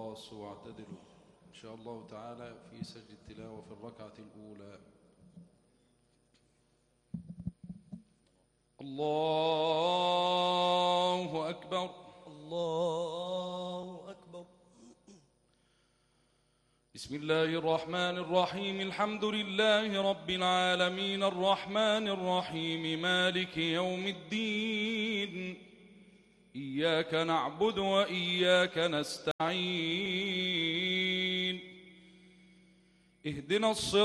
الخاص واعتدلوا إن شاء الله تعالى في سجد التلاوة في الركعة الأولى. الله أكبر. الله أكبر. بسم الله الرحمن الرحيم. الحمد لله رب العالمين الرحمن الرحيم مالك يوم الدين. إياك نعبد وإياك نستعين. اهدنا الصراط